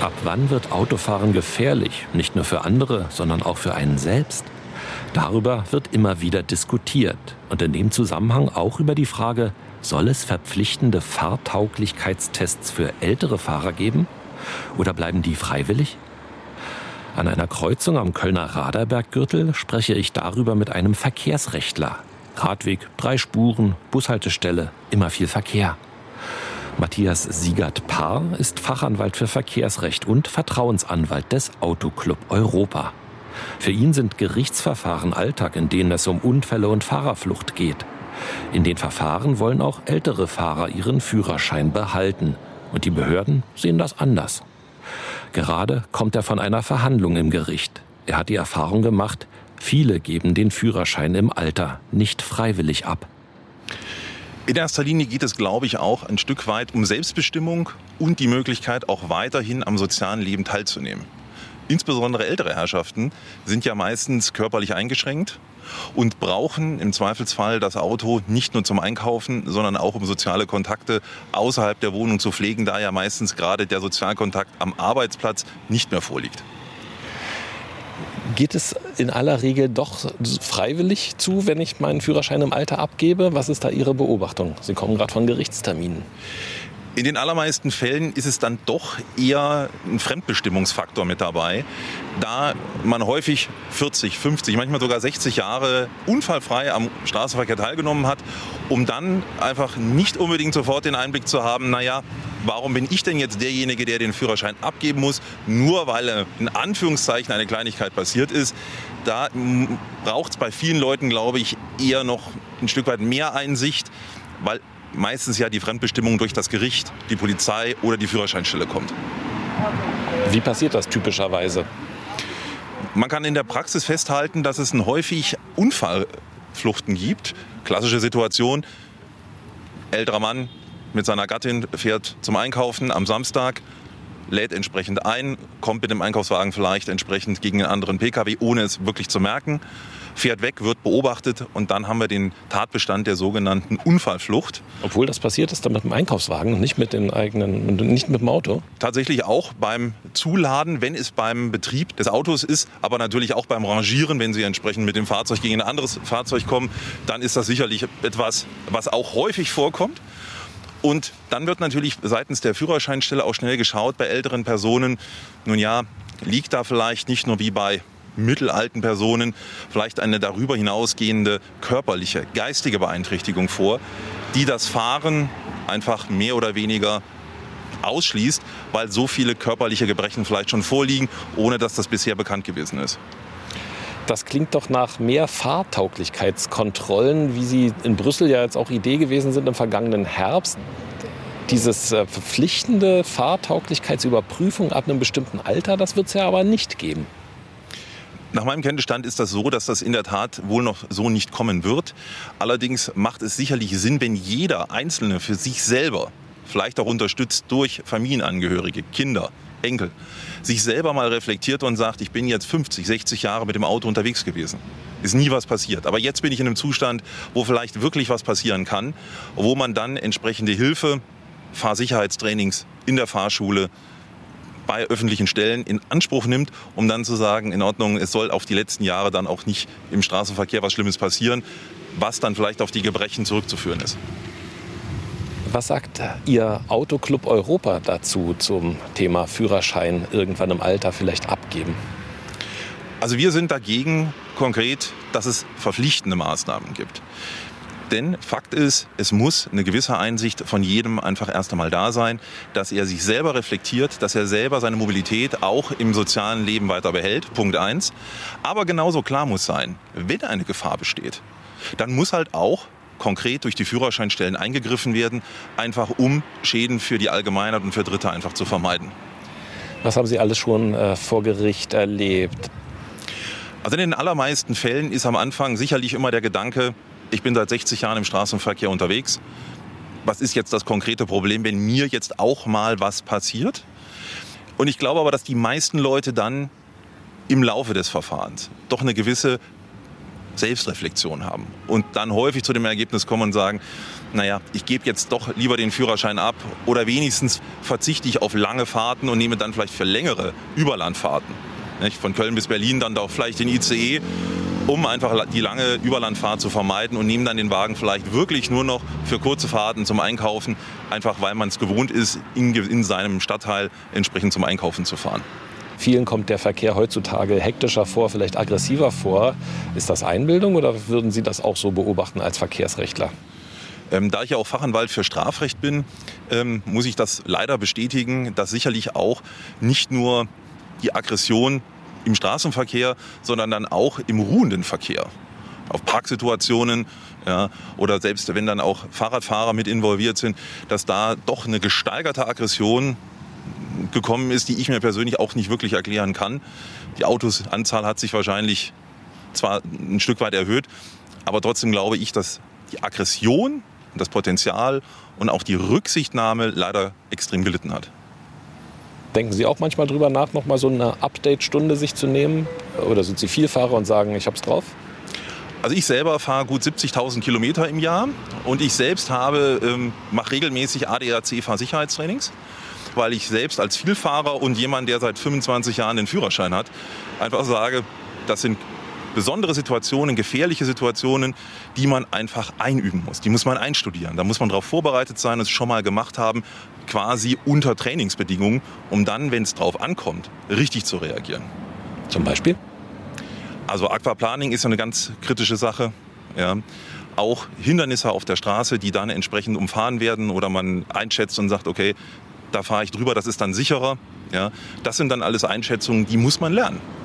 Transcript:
Ab wann wird Autofahren gefährlich? Nicht nur für andere, sondern auch für einen selbst? Darüber wird immer wieder diskutiert. Und in dem Zusammenhang auch über die Frage, soll es verpflichtende Fahrtauglichkeitstests für ältere Fahrer geben? Oder bleiben die freiwillig? An einer Kreuzung am Kölner Raderberggürtel spreche ich darüber mit einem Verkehrsrechtler. Radweg, 3 Spuren, Bushaltestelle, immer viel Verkehr. Matthias Siegert-Paar ist Fachanwalt für Verkehrsrecht und Vertrauensanwalt des Autoclub Europa. Für ihn sind Gerichtsverfahren Alltag, in denen es um Unfälle und Fahrerflucht geht. In den Verfahren wollen auch ältere Fahrer ihren Führerschein behalten. Und die Behörden sehen das anders. Gerade kommt er von einer Verhandlung im Gericht. Er hat die Erfahrung gemacht, viele geben den Führerschein im Alter nicht freiwillig ab. In erster Linie geht es, glaube ich, auch ein Stück weit um Selbstbestimmung und die Möglichkeit, auch weiterhin am sozialen Leben teilzunehmen. Insbesondere ältere Herrschaften sind ja meistens körperlich eingeschränkt und brauchen im Zweifelsfall das Auto nicht nur zum Einkaufen, sondern auch um soziale Kontakte außerhalb der Wohnung zu pflegen, da ja meistens gerade der Sozialkontakt am Arbeitsplatz nicht mehr vorliegt. Geht es in aller Regel doch freiwillig zu, wenn ich meinen Führerschein im Alter abgebe? Was ist da Ihre Beobachtung? Sie kommen gerade von Gerichtsterminen. In den allermeisten Fällen ist es dann doch eher ein Fremdbestimmungsfaktor mit dabei, da man häufig 40, 50, manchmal sogar 60 Jahre unfallfrei am Straßenverkehr teilgenommen hat, um dann einfach nicht unbedingt sofort den Einblick zu haben, naja, warum bin ich denn jetzt derjenige, der den Führerschein abgeben muss, nur weil in Anführungszeichen eine Kleinigkeit passiert ist. Da braucht es bei vielen Leuten, glaube ich, eher noch ein Stück weit mehr Einsicht, weil meistens ja die Fremdbestimmung durch das Gericht, die Polizei oder die Führerscheinstelle kommt. Wie passiert das typischerweise? Man kann in der Praxis festhalten, dass es häufig Unfallfluchten gibt. Klassische Situation, älterer Mann mit seiner Gattin fährt zum Einkaufen am Samstag, lädt entsprechend ein, kommt mit dem Einkaufswagen vielleicht entsprechend gegen einen anderen Pkw, ohne es wirklich zu merken, fährt weg, wird beobachtet und dann haben wir den Tatbestand der sogenannten Unfallflucht. Obwohl das passiert ist dann mit dem Einkaufswagen und nicht mit dem Auto? Tatsächlich auch beim Zuladen, wenn es beim Betrieb des Autos ist, aber natürlich auch beim Rangieren, wenn Sie entsprechend mit dem Fahrzeug gegen ein anderes Fahrzeug kommen, dann ist das sicherlich etwas, was auch häufig vorkommt. Und dann wird natürlich seitens der Führerscheinstelle auch schnell geschaut bei älteren Personen, nun ja, liegt da vielleicht nicht nur wie bei mittelalten Personen vielleicht eine darüber hinausgehende körperliche, geistige Beeinträchtigung vor, die das Fahren einfach mehr oder weniger ausschließt, weil so viele körperliche Gebrechen vielleicht schon vorliegen, ohne dass das bisher bekannt gewesen ist. Das klingt doch nach mehr Fahrtauglichkeitskontrollen, wie sie in Brüssel ja jetzt auch Idee gewesen sind im vergangenen Herbst. Dieses verpflichtende Fahrtauglichkeitsüberprüfung ab einem bestimmten Alter, das wird es ja aber nicht geben. Nach meinem Kenntnisstand ist das so, dass das in der Tat wohl noch so nicht kommen wird. Allerdings macht es sicherlich Sinn, wenn jeder Einzelne für sich selber, vielleicht auch unterstützt durch Familienangehörige, Kinder, Enkel, sich selber mal reflektiert und sagt, ich bin jetzt 50, 60 Jahre mit dem Auto unterwegs gewesen. Ist nie was passiert. Aber jetzt bin ich in einem Zustand, wo vielleicht wirklich was passieren kann, wo man dann entsprechende Hilfe, Fahrsicherheitstrainings in der Fahrschule, bei öffentlichen Stellen in Anspruch nimmt, um dann zu sagen, in Ordnung, es soll auf die letzten Jahre dann auch nicht im Straßenverkehr was Schlimmes passieren, was dann vielleicht auf die Gebrechen zurückzuführen ist. Was sagt Ihr Autoclub Europa dazu zum Thema Führerschein irgendwann im Alter vielleicht abgeben? Also wir sind dagegen konkret, dass es verpflichtende Maßnahmen gibt. Denn Fakt ist, es muss eine gewisse Einsicht von jedem einfach erst einmal da sein, dass er sich selber reflektiert, dass er selber seine Mobilität auch im sozialen Leben weiter behält, Punkt 1. Aber genauso klar muss sein, wenn eine Gefahr besteht, dann muss halt auch konkret durch die Führerscheinstellen eingegriffen werden, einfach um Schäden für die Allgemeinheit und für Dritte einfach zu vermeiden. Was haben Sie alles schon vor Gericht erlebt? Also in den allermeisten Fällen ist am Anfang sicherlich immer der Gedanke, ich bin seit 60 Jahren im Straßenverkehr unterwegs. Was ist jetzt das konkrete Problem, wenn mir jetzt auch mal was passiert? Und ich glaube aber, dass die meisten Leute dann im Laufe des Verfahrens doch eine gewisse Selbstreflexion haben und dann häufig zu dem Ergebnis kommen und sagen, naja, ich gebe jetzt doch lieber den Führerschein ab oder wenigstens verzichte ich auf lange Fahrten und nehme dann vielleicht für längere Überlandfahrten. Nicht? Von Köln bis Berlin dann doch vielleicht den ICE, um einfach die lange Überlandfahrt zu vermeiden und nehme dann den Wagen vielleicht wirklich nur noch für kurze Fahrten zum Einkaufen, einfach weil man es gewohnt ist, in seinem Stadtteil entsprechend zum Einkaufen zu fahren. Vielen kommt der Verkehr heutzutage hektischer vor, vielleicht aggressiver vor. Ist das Einbildung oder würden Sie das auch so beobachten als Verkehrsrechtler? Da ich ja auch Fachanwalt für Strafrecht bin, muss ich das leider bestätigen, dass sicherlich auch nicht nur die Aggression im Straßenverkehr, sondern dann auch im ruhenden Verkehr, auf Parksituationen, ja, oder selbst wenn dann auch Fahrradfahrer mit involviert sind, dass da doch eine gesteigerte Aggression gekommen ist, die ich mir persönlich auch nicht wirklich erklären kann. Die Autosanzahl hat sich wahrscheinlich zwar ein Stück weit erhöht, aber trotzdem glaube ich, dass die Aggression, das Potenzial und auch die Rücksichtnahme leider extrem gelitten hat. Denken Sie auch manchmal drüber nach, noch mal so eine Update-Stunde sich zu nehmen? Oder sind Sie Vielfahrer und sagen, ich hab's drauf? Also ich selber fahre gut 70.000 Kilometer im Jahr und ich selbst mache regelmäßig ADAC-Fahrsicherheitstrainings, weil ich selbst als Vielfahrer und jemand, der seit 25 Jahren den Führerschein hat, einfach sage, das sind besondere Situationen, gefährliche Situationen, die man einfach einüben muss. Die muss man einstudieren. Da muss man darauf vorbereitet sein, es schon mal gemacht haben, quasi unter Trainingsbedingungen, um dann, wenn es drauf ankommt, richtig zu reagieren. Zum Beispiel? Also Aquaplaning ist ja eine ganz kritische Sache. Ja. Auch Hindernisse auf der Straße, die dann entsprechend umfahren werden oder man einschätzt und sagt, okay, da fahre ich drüber, das ist dann sicherer. Ja. Das sind dann alles Einschätzungen, die muss man lernen.